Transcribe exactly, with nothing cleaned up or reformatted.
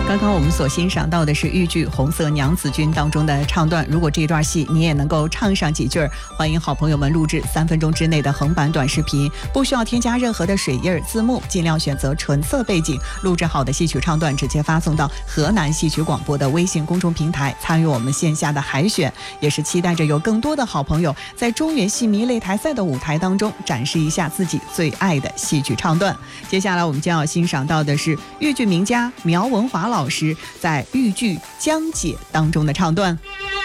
刚刚我们所欣赏到的是豫剧《红色娘子军》当中的唱段，如果这段戏你也能够唱上几句，欢迎好朋友们录制三分钟之内的横版短视频，不需要添加任何的水印字幕，尽量选择纯色背景，录制好的戏曲唱段直接发送到河南戏曲广播的微信公众平台，参与我们线下的海选，也是期待着有更多的好朋友在中原戏迷擂台赛的舞台当中展示一下自己最爱的戏曲唱段。接下来我们将要欣赏到的是豫剧名家苗文华老师在豫剧《江姐》当中的唱段。